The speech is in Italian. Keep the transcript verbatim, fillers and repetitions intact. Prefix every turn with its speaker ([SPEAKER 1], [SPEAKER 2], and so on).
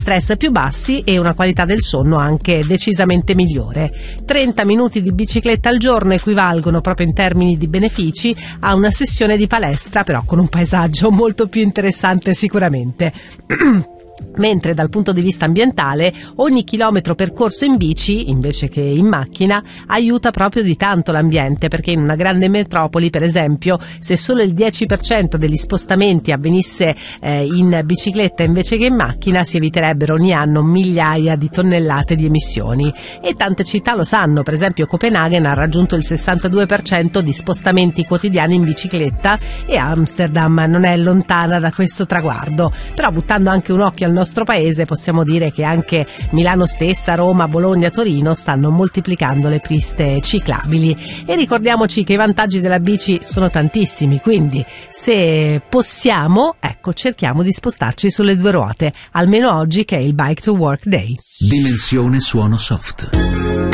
[SPEAKER 1] stress più bassi e una qualità del sonno anche decisamente migliore. trenta minuti di bicicletta al giorno equivalgono proprio in termini di benefici a una sessione di palestra, però con un paesaggio molto più interessante sicuramente. Mentre dal punto di vista ambientale ogni chilometro percorso in bici invece che in macchina aiuta proprio di tanto l'ambiente, perché in una grande metropoli, per esempio, se solo il dieci per cento degli spostamenti avvenisse eh, in bicicletta invece che in macchina, si eviterebbero ogni anno migliaia di tonnellate di emissioni. E tante città lo sanno, per esempio Copenaghen ha raggiunto il sessantadue per cento di spostamenti quotidiani in bicicletta e Amsterdam non è lontana da questo traguardo. Però buttando anche un occhio al nostro paese possiamo dire che anche Milano stessa, Roma, Bologna, Torino stanno moltiplicando le piste ciclabili, e ricordiamoci che i vantaggi della bici sono tantissimi, quindi se possiamo, ecco, cerchiamo di spostarci sulle due ruote, almeno oggi che è il Bike to Work Day.
[SPEAKER 2] Dimensione suono soft.